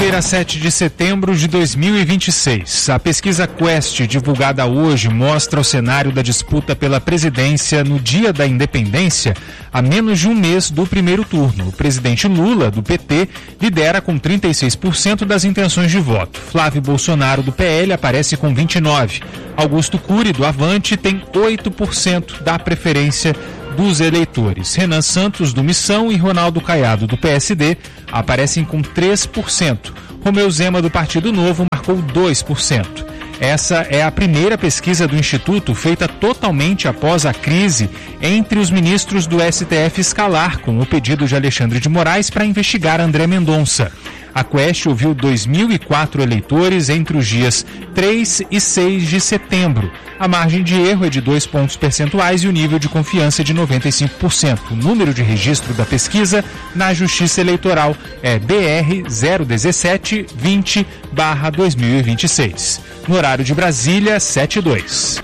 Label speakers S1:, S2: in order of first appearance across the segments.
S1: Segunda-feira, 7 de setembro de 2026. A pesquisa Quest, divulgada hoje, mostra o cenário da disputa pela presidência no dia da independência, a menos de um mês do primeiro turno. O presidente Lula, do PT, lidera com 36% das intenções de voto. Flávio Bolsonaro, do PL, aparece com 29%. Augusto Cury, do Avante, tem 8% da preferência dos eleitores. Renan Santos, do Missão, e Ronaldo Caiado, do PSD, aparecem com 3%. Romeu Zema, do Partido Novo, marcou 2%. Essa é a primeira pesquisa do Instituto feita totalmente após a crise entre os ministros do STF escalar com o pedido de Alexandre de Moraes para investigar André Mendonça. A Quest ouviu 2.004 eleitores entre os dias 3 e 6 de setembro. A margem de erro é de 2 pontos percentuais e o nível de confiança é de 95%. O número de registro da pesquisa na Justiça Eleitoral é BR 017-20/2026. No horário de Brasília, 7:02.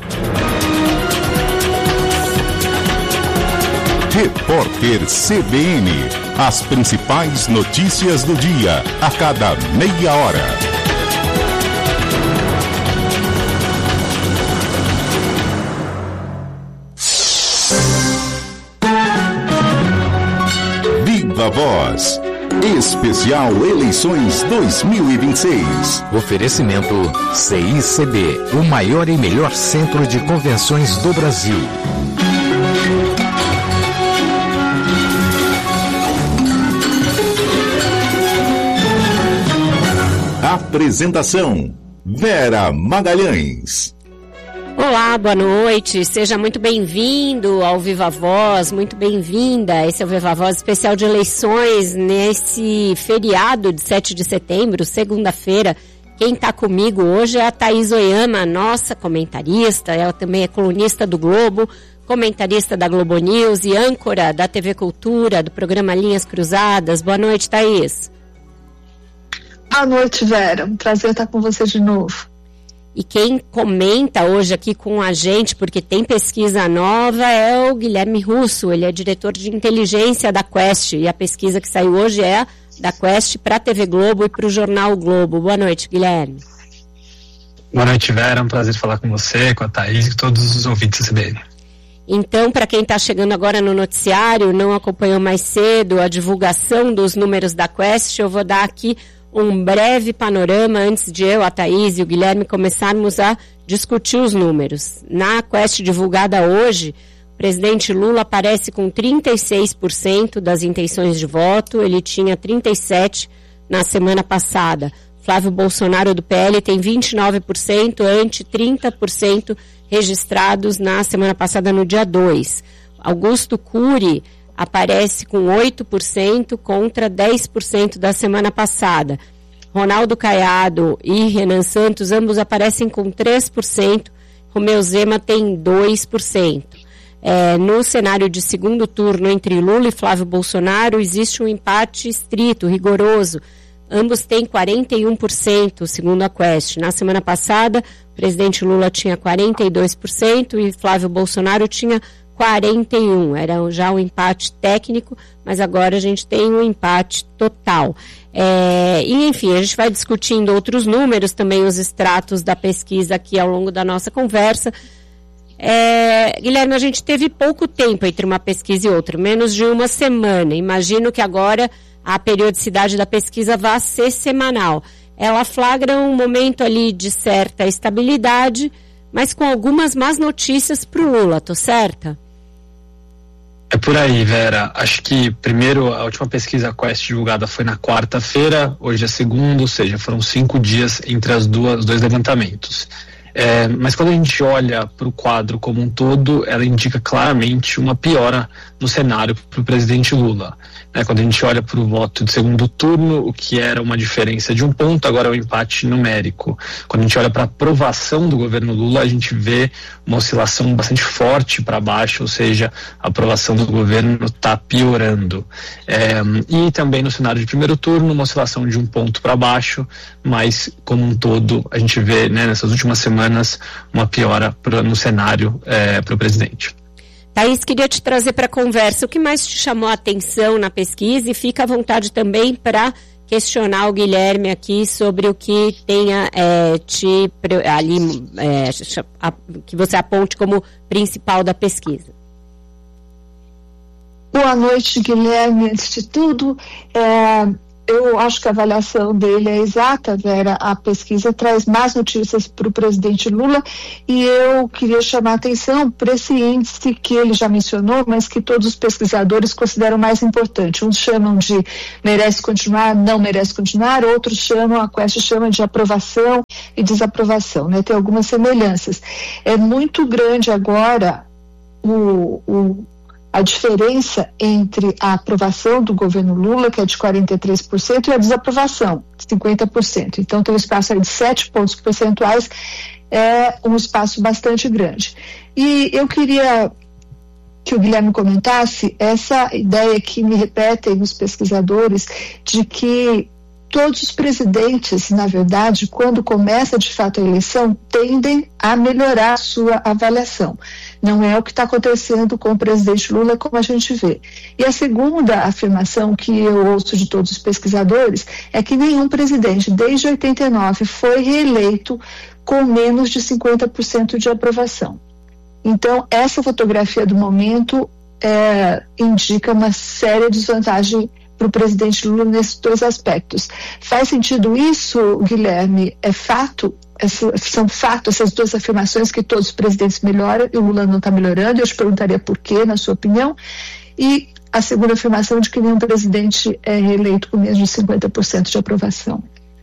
S2: Repórter CBN. As principais notícias do dia, a cada meia hora. Viva Voz. Especial Eleições 2026.
S3: Oferecimento CICB, o maior e melhor centro de convenções do Brasil.
S2: Apresentação: Vera Magalhães.
S4: Olá, boa noite, seja muito bem-vindo ao Viva Voz, muito bem-vinda. Esse é o Viva Voz especial de eleições nesse feriado de 7 de setembro, segunda-feira. Quem está comigo hoje é a Thaís Oyama, nossa comentarista, ela também é colunista do Globo, comentarista da Globo News e âncora da TV Cultura, do programa Linhas Cruzadas. Boa noite, Thaís.
S5: Boa noite, Vera. Um prazer estar com você de novo.
S4: E quem comenta hoje aqui com a gente, porque tem pesquisa nova, é o Guilherme Russo. Ele é diretor de inteligência da Quest. E a pesquisa que saiu hoje é da Quest para a TV Globo e para o Jornal o Globo. Boa noite, Guilherme.
S6: Boa noite, Vera. É um prazer falar com você, com a Thaís e com todos os ouvintes da CBN.
S4: Então, para quem está chegando agora no noticiário, não acompanhou mais cedo a divulgação dos números da Quest, eu vou dar aqui um breve panorama antes de eu, a Thaís e o Guilherme começarmos a discutir os números. Na Quest divulgada hoje, o presidente Lula aparece com 36% das intenções de voto, ele tinha 37% na semana passada. Flávio Bolsonaro do PL tem 29%, ante 30% registrados na semana passada no dia 2. Augusto Cury aparece com 8% contra 10% da semana passada. Ronaldo Caiado e Renan Santos, ambos aparecem com 3%. Romeu Zema tem 2%. No cenário de segundo turno entre Lula e Flávio Bolsonaro, existe um empate estrito, rigoroso. Ambos têm 41%, segundo a Quest. Na semana passada, o presidente Lula tinha 42% e Flávio Bolsonaro tinha 41%, era já um empate técnico, mas agora a gente tem um empate total. E enfim, a gente vai discutindo outros números, também os extratos da pesquisa aqui ao longo da nossa conversa. Guilherme, a gente teve pouco tempo entre uma pesquisa e outra, menos de uma semana. Imagino que agora a periodicidade da pesquisa vai ser semanal. Ela flagra um momento ali de certa estabilidade, mas com algumas más notícias para o Lula, tô certa?
S6: É por aí, Vera. Acho que, primeiro, a última pesquisa Quest divulgada foi na quarta-feira, hoje é segunda, ou seja, foram 5 dias entre os dois levantamentos. Mas quando a gente olha para o quadro como um todo, ela indica claramente uma piora no cenário para o presidente Lula. Quando a gente olha para o voto de segundo turno, o que era uma diferença de 1 ponto, agora é um empate numérico. Quando a gente olha para a aprovação do governo Lula, a gente vê uma oscilação bastante forte para baixo, ou seja, a aprovação do governo está piorando. E também no cenário de primeiro turno, uma oscilação de 1 ponto para baixo, mas como um todo, a gente vê nessas últimas semanas uma piora no cenário para o presidente.
S4: Thaís, queria te trazer para a conversa o que mais te chamou a atenção na pesquisa e fica à vontade também para questionar o Guilherme aqui sobre o que tenha que você aponte como principal da pesquisa.
S5: Boa noite, Guilherme. Antes de tudo, eu acho que a avaliação dele é exata, Vera. A pesquisa traz más notícias para o presidente Lula e eu queria chamar a atenção para esse índice que ele já mencionou, mas que todos os pesquisadores consideram mais importante. Uns chamam de merece continuar, não merece continuar, outros chamam, a Quest chama de aprovação e desaprovação, né? Tem algumas semelhanças. É muito grande agora a diferença entre a aprovação do governo Lula, que é de 43%, e a desaprovação, de 50%. Então, tem um espaço aí de 7 pontos percentuais, é um espaço bastante grande. E eu queria que o Guilherme comentasse essa ideia que me repetem os pesquisadores, de que todos os presidentes, na verdade, quando começa de fato a eleição, tendem a melhorar a sua avaliação. Não é o que está acontecendo com o presidente Lula, como a gente vê. E a segunda afirmação que eu ouço de todos os pesquisadores é que nenhum presidente, desde 89, foi reeleito com menos de 50% de aprovação. Então, essa fotografia do momento indica uma séria desvantagem para o presidente Lula nesses dois aspectos. Faz sentido isso, Guilherme? É fato? São fato essas duas afirmações que todos os presidentes melhoram e o Lula não está melhorando? Eu te perguntaria por quê, na sua opinião. E a segunda afirmação de que nenhum presidente é reeleito com menos de 50% de aprovação.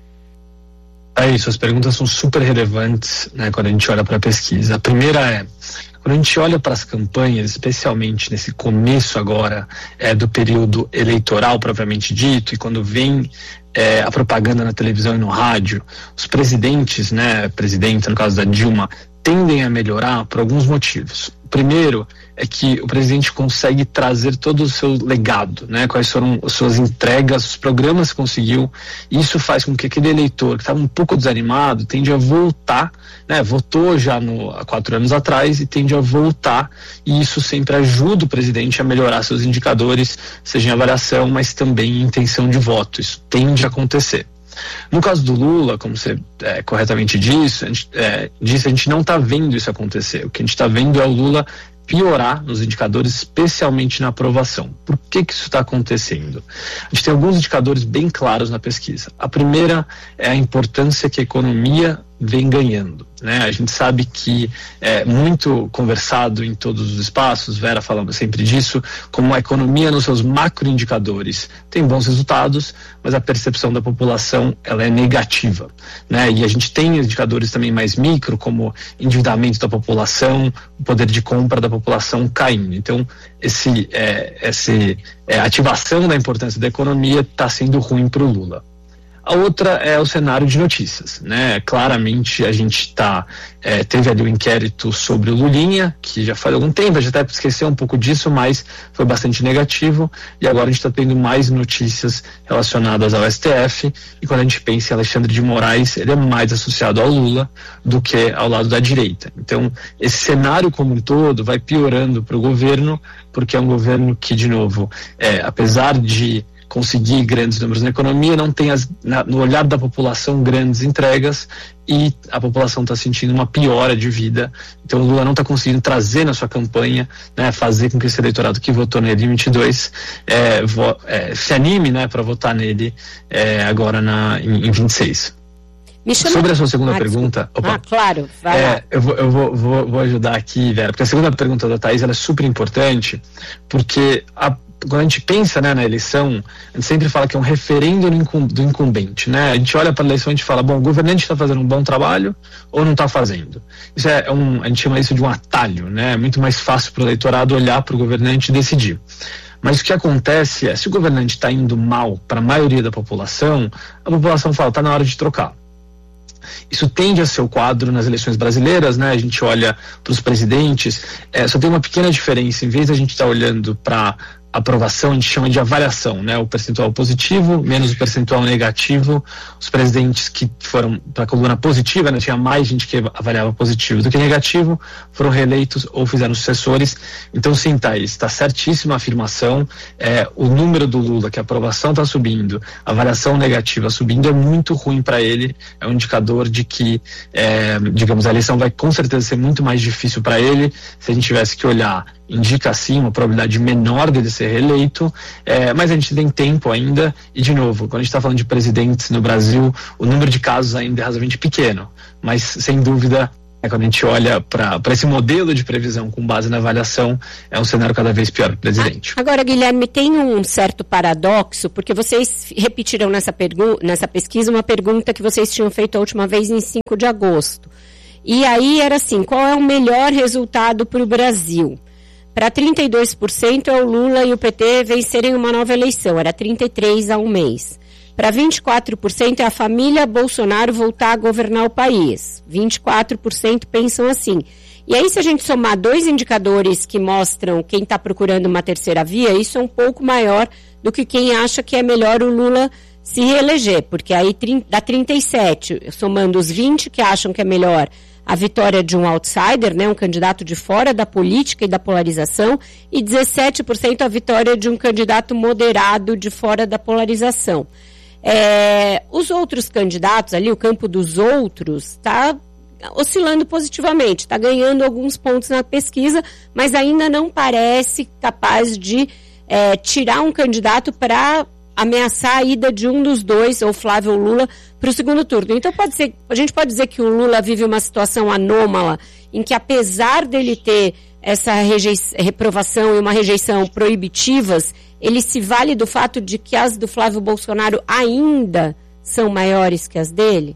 S6: É isso, as perguntas são super relevantes, né, quando a gente olha para a pesquisa. A primeira é, quando a gente olha para as campanhas, especialmente nesse começo agora do período eleitoral propriamente dito, e quando vem a propaganda na televisão e no rádio, os presidentes, né, presidente no caso da Dilma, tendem a melhorar por alguns motivos. O primeiro é que o presidente consegue trazer todo o seu legado, né? Quais foram as suas entregas, os programas que conseguiu. Isso faz com que aquele eleitor que estava um pouco desanimado tende a voltar, né? Votou já há 4 anos atrás e tende a voltar, e isso sempre ajuda o presidente a melhorar seus indicadores, seja em avaliação, mas também em intenção de voto. Isso tende a acontecer. No caso do Lula, como você corretamente disse, a gente não está vendo isso acontecer. O que a gente está vendo é o Lula piorar nos indicadores, especialmente na aprovação. Por que isso está acontecendo? A gente tem alguns indicadores bem claros na pesquisa. A primeira é a importância que a economia vem ganhando, né? A gente sabe que é muito conversado em todos os espaços, Vera falando sempre disso, como a economia nos seus macroindicadores tem bons resultados, mas a percepção da população ela é negativa, né? E a gente tem indicadores também mais micro, como endividamento da população, o poder de compra da população caindo. Então, a ativação da importância da economia está sendo ruim para o Lula. A outra é o cenário de notícias, né? Claramente a gente teve ali o inquérito sobre o Lulinha, que já faz algum tempo, a gente até esqueceu um pouco disso, mas foi bastante negativo, e agora a gente está tendo mais notícias relacionadas ao STF, e quando a gente pensa em Alexandre de Moraes, ele é mais associado ao Lula do que ao lado da direita. Então, esse cenário como um todo vai piorando para o governo, porque é um governo que, de novo, apesar de conseguir grandes números na economia, não tem no olhar da população grandes entregas, e a população está sentindo uma piora de vida. Então o Lula não está conseguindo trazer na sua campanha, né, fazer com que esse eleitorado que votou nele em 22 se anime, né, para votar nele agora em 26. Sobre a sua segunda pergunta...
S4: Claro, vai lá.
S6: Eu vou ajudar aqui, Vera, porque a segunda pergunta da Thaís ela é super importante, porque quando a gente pensa, né, na eleição, a gente sempre fala que é um referendo do incumbente, né? A gente olha para a eleição e a gente fala, bom, o governante está fazendo um bom trabalho ou não está fazendo? Isso a gente chama isso de um atalho, né? É muito mais fácil para o eleitorado olhar para o governante e decidir. Mas o que acontece é, se o governante está indo mal para a maioria da população, a população fala, está na hora de trocar. Isso tende a ser o quadro nas eleições brasileiras, né? A gente olha para os presidentes, só tem uma pequena diferença. Em vez de a gente estar olhando para aprovação, a gente chama de avaliação, né? O percentual positivo menos o percentual negativo. Os presidentes que foram para a coluna positiva, né? Tinha mais gente que avaliava positivo do que negativo, foram reeleitos ou fizeram sucessores. Então, sim, Thaís, está certíssima a afirmação. O número do Lula, que a aprovação está subindo, a avaliação negativa subindo, é muito ruim para ele. É um indicador de que, digamos, a eleição vai com certeza ser muito mais difícil para ele. Se a gente tivesse que olhar, indica sim uma probabilidade menor dele ser reeleito, mas a gente tem tempo ainda, e de novo, quando a gente está falando de presidentes no Brasil, o número de casos ainda é razoavelmente pequeno, mas sem dúvida, quando a gente olha para esse modelo de previsão com base na avaliação, é um cenário cada vez pior para o presidente.
S4: Agora, Guilherme, tem um certo paradoxo, porque vocês repetiram nessa pesquisa uma pergunta que vocês tinham feito a última vez em 5 de agosto. E aí era assim, qual é o melhor resultado para o Brasil? Para 32% é o Lula e o PT vencerem uma nova eleição, era 33% há um mês. Para 24% é a família Bolsonaro voltar a governar o país. 24% pensam assim. E aí, se a gente somar 2 indicadores que mostram quem está procurando uma terceira via, isso é um pouco maior do que quem acha que é melhor o Lula se reeleger, porque aí dá 37, somando os 20 que acham que é melhor a vitória de um outsider, né, um candidato de fora da política e da polarização, e 17% a vitória de um candidato moderado de fora da polarização. Os outros candidatos ali, o campo dos outros, está oscilando positivamente, está ganhando alguns pontos na pesquisa, mas ainda não parece capaz de tirar um candidato para ameaçar a ida de um dos dois, ou Flávio ou Lula, para o segundo turno. Então a gente pode dizer que o Lula vive uma situação anômala, em que apesar dele ter essa reprovação e uma rejeição proibitivas, ele se vale do fato de que as do Flávio Bolsonaro ainda são maiores que as dele?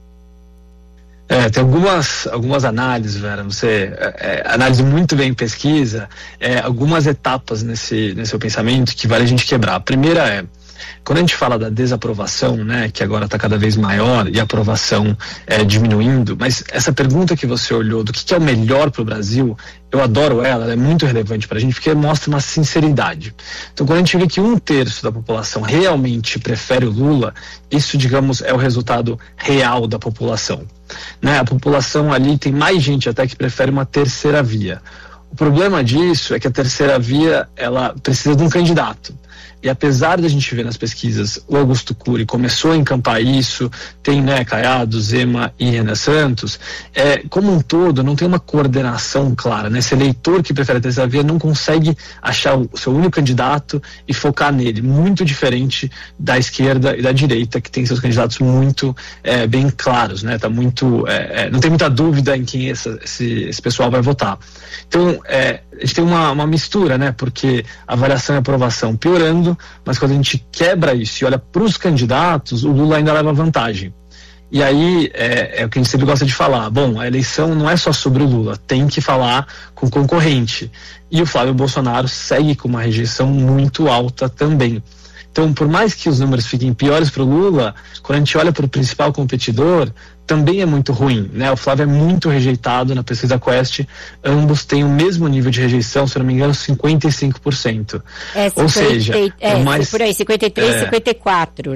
S6: Tem algumas análises, Vera, você analisa muito bem em pesquisa, algumas etapas nesse seu pensamento que vale a gente quebrar. A primeira quando a gente fala da desaprovação, né, que agora está cada vez maior e a aprovação diminuindo, mas essa pergunta que você olhou do que é o melhor para o Brasil, eu adoro ela é muito relevante para a gente porque mostra uma sinceridade. Então, quando a gente vê que 1/3 da população realmente prefere o Lula, isso, digamos, é o resultado real da população. Né? A população ali tem mais gente até que prefere uma terceira via. O problema disso é que a terceira via, ela precisa de um candidato. E apesar de a gente ver nas pesquisas, o Augusto Cury começou a encampar isso, tem, né, Caiado, Zema e Renan Santos, como um todo não tem uma coordenação clara, né? Esse eleitor que prefere a terceira via não consegue achar o seu único candidato e focar nele, muito diferente da esquerda e da direita, que tem seus candidatos muito bem claros, né? Tá muito, não tem muita dúvida em quem esse pessoal vai votar. Então, a gente tem uma mistura, né? Porque a avaliação e a aprovação piorando, mas quando a gente quebra isso e olha para os candidatos, o Lula ainda leva vantagem. E aí é o que a gente sempre gosta de falar. Bom, a eleição não é só sobre o Lula, tem que falar com o concorrente. E o Flávio Bolsonaro segue com uma rejeição muito alta também. Então, por mais que os números fiquem piores para o Lula, quando a gente olha para o principal competidor, também é muito ruim, né? O Flávio é muito rejeitado na pesquisa Quest, ambos têm o mesmo nível de rejeição, se não me engano, 55%. Ou seja, mais,
S4: por aí, 53, 54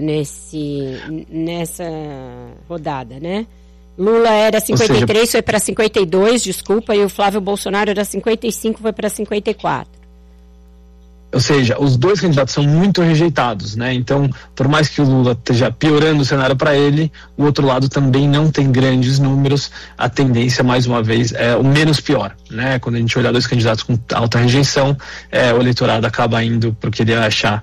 S4: nessa rodada, né? Lula era 53, foi para 52, desculpa, e o Flávio Bolsonaro era 55, foi para 54.
S6: Ou seja, os dois candidatos são muito rejeitados, né? Então, por mais que o Lula esteja piorando o cenário para ele, o outro lado também não tem grandes números. A tendência, mais uma vez, é o menos pior, né? Quando a gente olhar dois candidatos com alta rejeição, o eleitorado acaba indo para o que ele achar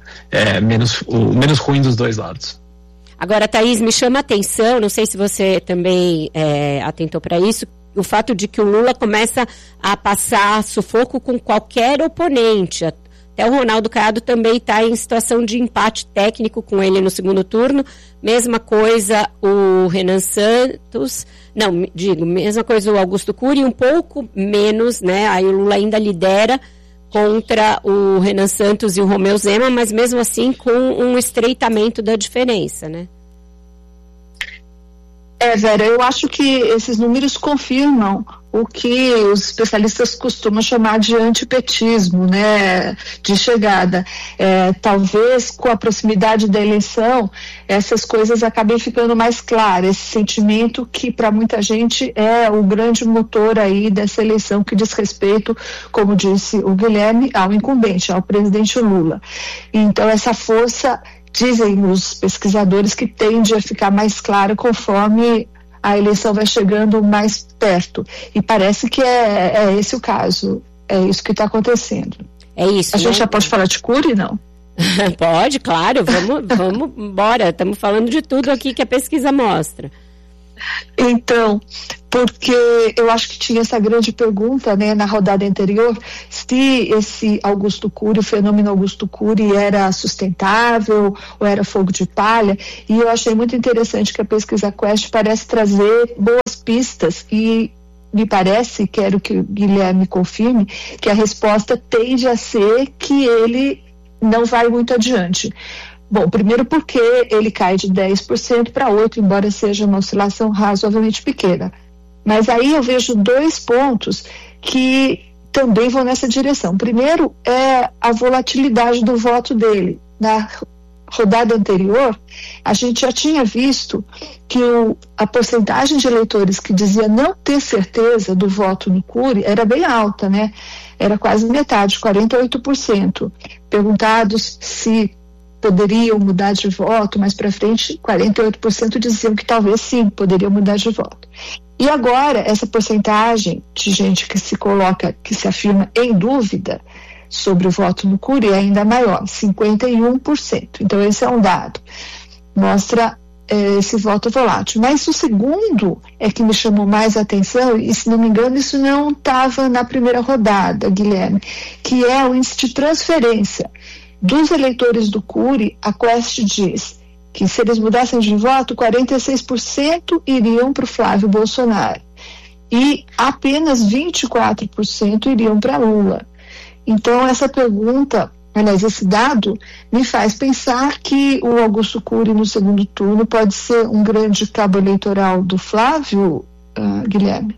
S6: o menos ruim dos dois lados.
S4: Agora, Thaís, me chama a atenção, não sei se você também atentou para isso, o fato de que o Lula começa a passar sufoco com qualquer oponente. Até o Ronaldo Caiado também está em situação de empate técnico com ele no segundo turno. Mesma coisa o Renan Santos. Mesma coisa o Augusto Cury, um pouco menos, né? Aí o Lula ainda lidera contra o Renan Santos e o Romeu Zema, mas mesmo assim com um estreitamento da diferença, né?
S5: Vera, eu acho que esses números confirmam o que os especialistas costumam chamar de antipetismo, né, de chegada. Talvez com a proximidade da eleição, essas coisas acabem ficando mais claras, esse sentimento que para muita gente é o grande motor aí dessa eleição que diz respeito, como disse o Guilherme, ao incumbente, ao presidente Lula. Então essa força, dizem os pesquisadores, que tende a ficar mais clara conforme a eleição vai chegando mais perto. E parece que é esse o caso. É isso que está acontecendo.
S4: É isso.
S5: A gente já pode falar de Cury, não?
S4: Pode, claro. Vamos embora. Estamos falando de tudo aqui que a pesquisa mostra.
S5: Então, porque eu acho que tinha essa grande pergunta, né, na rodada anterior, se esse Augusto Cury, o fenômeno Augusto Cury era sustentável ou era fogo de palha, e eu achei muito interessante que a pesquisa Quest parece trazer boas pistas e me parece, quero que o Guilherme confirme, que a resposta tende a ser que ele não vai muito adiante. Bom, primeiro porque ele cai de 10% para 8%, embora seja uma oscilação razoavelmente pequena. Mas aí eu vejo 2 pontos que também vão nessa direção. Primeiro é a volatilidade do voto dele. Na rodada anterior, a gente já tinha visto que a porcentagem de eleitores que dizia não ter certeza do voto no Cury era bem alta, né? Era quase metade, 48%. Perguntados se poderiam mudar de voto mais para frente, 48% diziam que talvez sim, poderiam mudar de voto. E agora, essa porcentagem de gente que se coloca, que se afirma em dúvida sobre o voto no Cury é ainda maior, 51%. Então, esse é um dado. Mostra esse voto volátil. Mas o segundo é que me chamou mais a atenção, e se não me engano, isso não estava na primeira rodada, Guilherme, que é o índice de transferência. Dos eleitores do Cury, a Quest diz que se eles mudassem de voto, 46% iriam para o Flávio Bolsonaro e apenas 24% iriam para Lula. Então essa pergunta, aliás, esse dado me faz pensar que o Augusto Cury no segundo turno pode ser um grande cabo eleitoral do Flávio, Guilherme?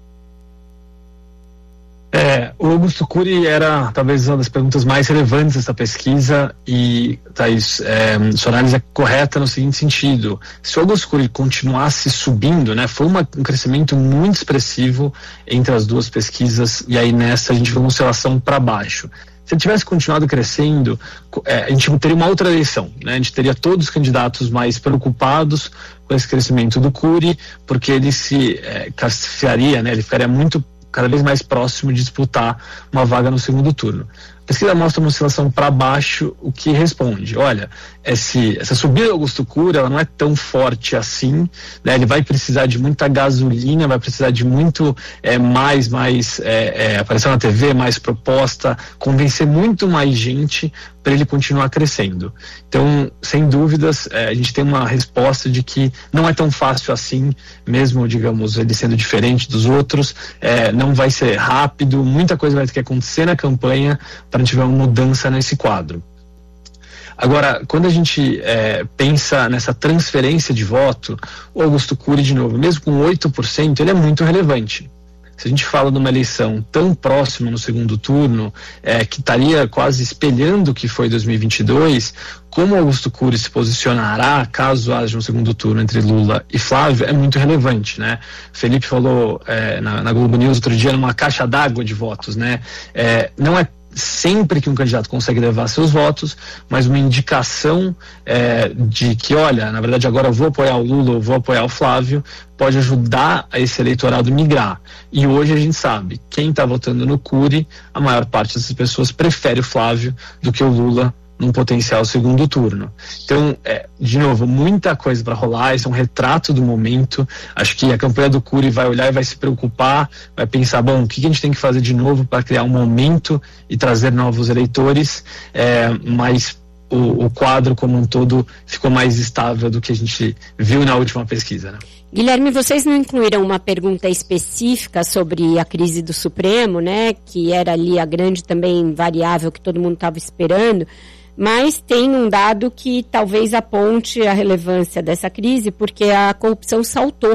S6: O Augusto Cury era talvez uma das perguntas mais relevantes dessa pesquisa e, Thaís, sua análise é correta no seguinte sentido: se o Augusto Cury continuasse subindo, né, foi um crescimento muito expressivo entre as duas pesquisas, e aí nessa a gente viu uma oscilação para baixo. Se ele tivesse continuado crescendo, a gente teria uma outra eleição, né? A gente teria todos os candidatos mais preocupados com esse crescimento do Cury, porque ele se classificaria, né, ele ficaria cada vez mais próximo de disputar uma vaga no segundo turno. A pesquisa mostra uma oscilação para baixo, o que responde: olha, essa subida do Augusto Cury, ela não é tão forte assim, né? Ele vai precisar de muita gasolina, vai precisar de muito aparecer na TV, mais proposta, convencer muito mais gente para ele continuar crescendo. Então, sem dúvidas, a gente tem uma resposta de que não é tão fácil assim, mesmo, digamos, ele sendo diferente dos outros, não vai ser rápido, muita coisa vai ter que acontecer na campanha para a gente ver uma mudança nesse quadro. Agora, quando a gente pensa nessa transferência de voto, o Augusto Cury, de novo, mesmo com 8%, ele é muito relevante. Se a gente fala de uma eleição tão próxima no segundo turno, que estaria quase espelhando o que foi 2022, como o Augusto Cury se posicionará caso haja um segundo turno entre Lula e Flávio, é muito relevante, né? Felipe falou na Globo News outro dia, numa caixa d'água de votos, né? Não é sempre que um candidato consegue levar seus votos, mas uma indicação de que, olha, na verdade agora eu vou apoiar o Lula, eu vou apoiar o Flávio, pode ajudar a esse eleitorado migrar. E hoje a gente sabe, quem está votando no Cury, a maior parte dessas pessoas prefere o Flávio do que o Lula num potencial segundo turno. Então, de novo, muita coisa para rolar, esse é um retrato do momento. Acho que a campanha do Cury vai olhar e vai se preocupar, vai pensar, bom, o que a gente tem que fazer de novo para criar um momento e trazer novos eleitores, mas o quadro como um todo ficou mais estável do que a gente viu na última pesquisa, né?
S4: Guilherme, vocês não incluíram uma pergunta específica sobre a crise do Supremo, né, que era ali a grande também variável que todo mundo estava esperando, mas tem um dado que talvez aponte a relevância dessa crise, porque a corrupção saltou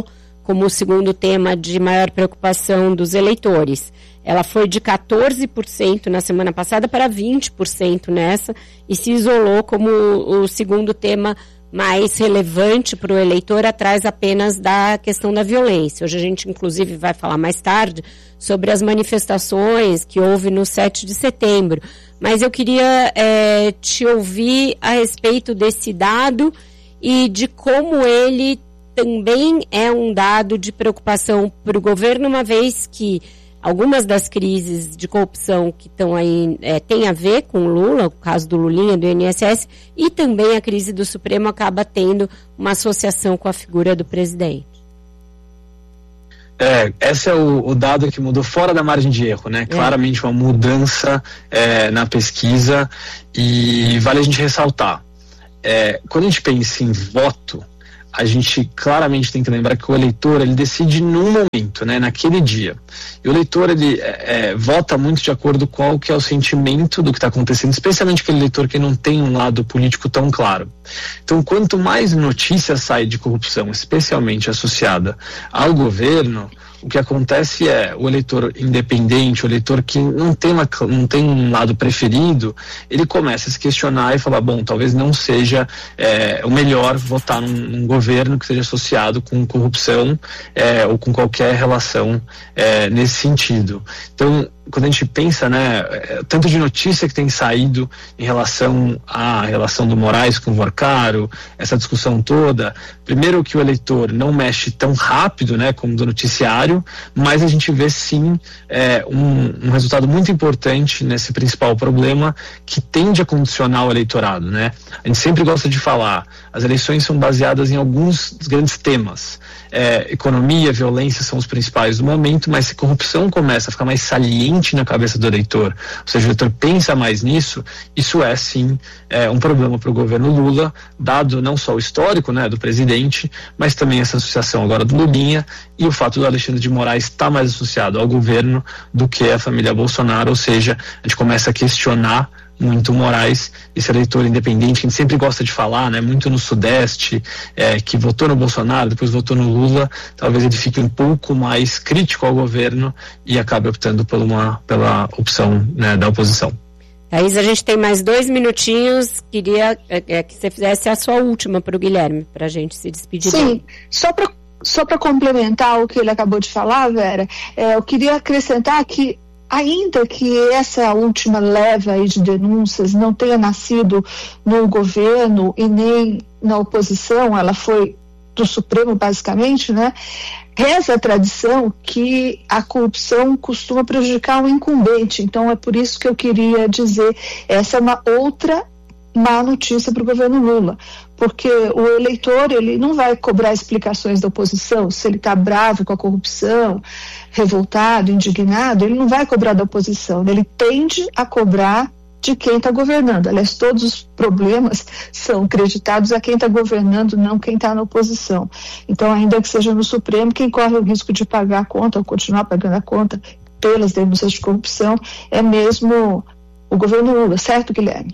S4: como o segundo tema de maior preocupação dos eleitores. Ela foi de 14% na semana passada para 20% nessa e se isolou como o segundo tema mais relevante para o eleitor, atrás apenas da questão da violência. Hoje a gente, inclusive, vai falar mais tarde sobre as manifestações que houve no 7 de setembro. Mas eu queria te ouvir a respeito desse dado e de como ele também é um dado de preocupação para o governo, uma vez que algumas das crises de corrupção que estão aí tem a ver com o Lula, o caso do Lulinha, do INSS, e também a crise do Supremo acaba tendo uma associação com a figura do presidente.
S6: Esse é o dado que mudou fora da margem de erro, né? Claramente uma mudança na pesquisa, e vale a gente ressaltar. Quando a gente pensa em voto, a gente claramente tem que lembrar que o eleitor, ele decide num momento, né, naquele dia. E o eleitor, ele vota muito de acordo com qual que é o sentimento do que está acontecendo, especialmente aquele eleitor que não tem um lado político tão claro. Então, quanto mais notícias sai de corrupção, especialmente associada ao governo, o que acontece é o eleitor independente, o eleitor que não tem um lado preferido, ele começa a se questionar e falar, bom, talvez não seja o melhor votar num governo que seja associado com corrupção ou com qualquer relação nesse sentido. Então, quando a gente pensa, né, tanto de notícia que tem saído em relação à relação do Moraes com o Vorcaro, essa discussão toda, primeiro que o eleitor não mexe tão rápido, né, como do noticiário, mas a gente vê sim um resultado muito importante nesse principal problema que tende a condicionar o eleitorado, né? A gente sempre gosta de falar, as eleições são baseadas em alguns grandes temas. Economia, violência são os principais do momento, mas se corrupção começa a ficar mais saliente na cabeça do eleitor, ou seja, o eleitor pensa mais nisso, isso é sim um problema para o governo Lula, dado não só o histórico, né, do presidente, mas também essa associação agora do Lulinha e o fato do Alexandre de Moraes estar mais associado ao governo do que a família Bolsonaro, ou seja, a gente começa a questionar muito o Moraes, esse eleitor independente que a gente sempre gosta de falar, né, muito no Sudeste, que votou no Bolsonaro, depois votou no Lula, talvez ele fique um pouco mais crítico ao governo e acabe optando pela opção, né, da oposição.
S4: Thaís, a gente tem mais 2 minutinhos, queria que você fizesse a sua última para o Guilherme, para a gente se despedir.
S5: Sim, só para complementar o que ele acabou de falar, Vera, eu queria acrescentar que ainda que essa última leva aí de denúncias não tenha nascido no governo e nem na oposição, ela foi do Supremo basicamente, né? Reza a tradição que a corrupção costuma prejudicar o incumbente, então é por isso que eu queria dizer, essa é uma outra má notícia para o governo Lula, porque o eleitor, ele não vai cobrar explicações da oposição, se ele está bravo com a corrupção, revoltado, indignado, ele não vai cobrar da oposição, ele tende a cobrar de quem está governando. Aliás, todos os problemas são creditados a quem está governando, não quem está na oposição. Então, ainda que seja no Supremo, quem corre o risco de pagar a conta ou continuar pagando a conta pelas denúncias de corrupção é mesmo o governo Lula, certo, Guilherme?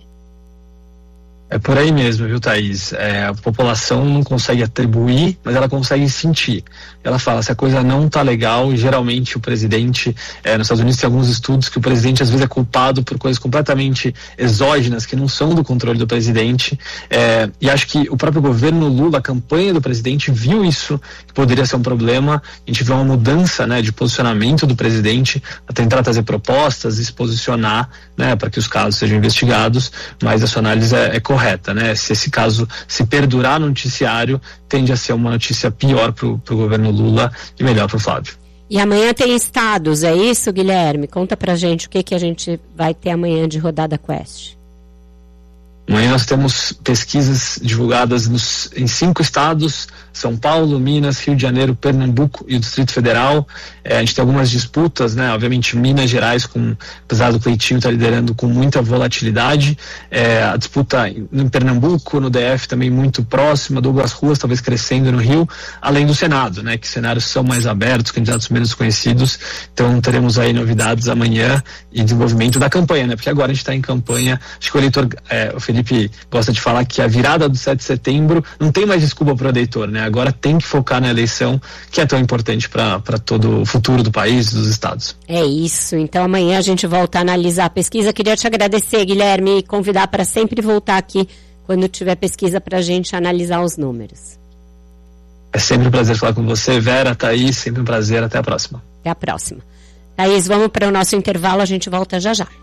S6: É por aí mesmo, viu, Thaís? A população não consegue atribuir, mas ela consegue sentir. Ela fala, se a coisa não tá legal, e geralmente o presidente, nos Estados Unidos tem alguns estudos que o presidente às vezes é culpado por coisas completamente exógenas, que não são do controle do presidente, e acho que o próprio governo Lula, a campanha do presidente, viu isso, que poderia ser um problema. A gente vê uma mudança, né, de posicionamento do presidente, a tentar trazer propostas e se posicionar, né, para que os casos sejam investigados, mas a sua análise é correta, né? Se esse caso se perdurar no noticiário, tende a ser uma notícia pior para o governo Lula e melhor para o Flávio.
S4: E amanhã tem estados, é isso, Guilherme? Conta pra gente o que a gente vai ter amanhã de rodada Quest.
S6: Amanhã nós temos pesquisas divulgadas em 5 estados, São Paulo, Minas, Rio de Janeiro, Pernambuco e o Distrito Federal. A gente tem algumas disputas, né? Obviamente Minas Gerais, apesar do Cleitinho estar liderando com muita volatilidade. A disputa em Pernambuco, no DF também muito próxima, Douglas Ruas talvez crescendo no Rio, além do Senado, né? Que cenários são mais abertos, candidatos menos conhecidos. Então teremos aí novidades amanhã e desenvolvimento da campanha, né? Porque agora a gente está em campanha. Acho que o eleitor, o Felipe gosta de falar que a virada do 7 de setembro não tem mais desculpa para o eleitor, né? agora tem que focar na eleição, que é tão importante para todo o futuro do país e dos estados.
S4: É isso, então amanhã a gente volta a analisar a pesquisa. Queria te agradecer, Guilherme, e convidar para sempre voltar aqui quando tiver pesquisa para a gente analisar os números.
S6: É sempre um prazer falar com você, Vera, Thaís, sempre um prazer, até a próxima.
S4: Até a próxima. Thaís, vamos para o nosso intervalo, a gente volta já já.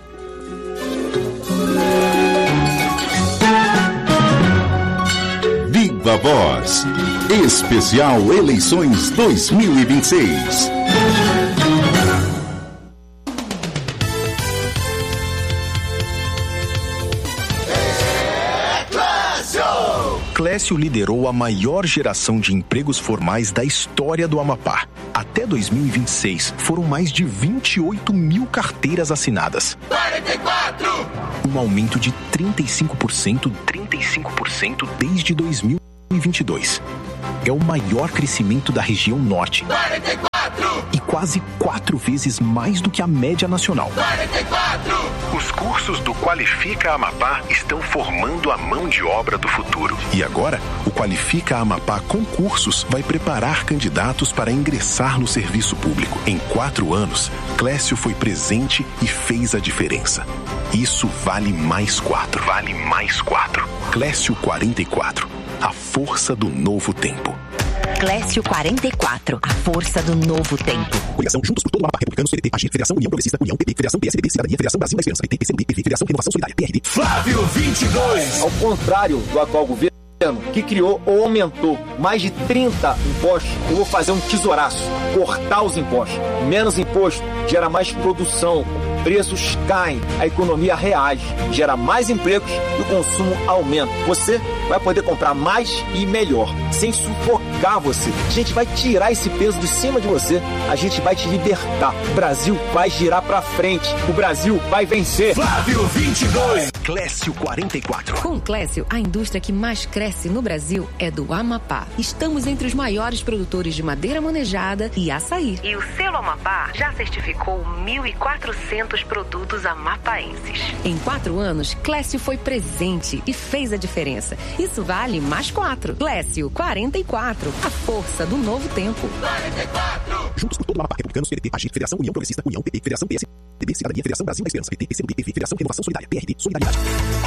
S2: Viva Voz, especial Eleições 2026.
S7: Clécio liderou a maior geração de empregos formais da história do Amapá. Até 2026, foram mais de 28 mil carteiras assinadas. 44! Um aumento de 35% desde 2022. É o maior crescimento da região norte. 44! E quase 4 vezes mais do que a média nacional. 44! Os cursos do Qualifica Amapá estão formando a mão de obra do futuro. E agora, o Qualifica Amapá Concursos vai preparar candidatos para ingressar no serviço público. Em 4 anos, Clécio foi presente e fez a diferença. Isso vale mais 4. Vale mais 4. Clécio 44. A força do novo tempo.
S8: Clécio 44, a força do novo tempo.
S7: Coligação Juntos por todo o Amapá, Republicanos, PDT, AGir, Federação União Progressista, União, PP, Federação PSDB, Cidadania, Federação Brasil da Esperança, PT, PCdoB, PV, Federação Renovação Solidária, PRD.
S9: Flávio 22.
S10: Ao contrário do atual governo, que criou ou aumentou mais de 30 impostos, eu vou fazer um tesouraço, cortar os impostos. Menos imposto gera mais produção, preços caem, a economia reage, gera mais empregos e o consumo aumenta. Você vai poder comprar mais e melhor, sem sufocar você. A gente vai tirar esse peso de cima de você, a gente vai te libertar. O Brasil vai girar pra frente, o Brasil vai vencer.
S9: Flávio 22.
S7: Clécio 44.
S11: Com Clécio, a indústria que mais cresce no Brasil é do Amapá. Estamos entre os maiores produtores de madeira manejada e açaí.
S8: E o selo Amapá já certificou 1.400 produtos amapaenses.
S11: Em 4 anos, Clécio foi presente e fez a diferença. Isso vale mais 4. Clécio 44, a força do novo tempo.
S9: 44!
S7: Juntos por todo o Amapá, Republicanos, PDT, AGir, Federação União Progressista, União, PP, Federação PSDB, Cidadania, Federação Brasil da Esperança, PT, PCdoB, PV, Federação Renovação Solidária, PRD, Solidariedade.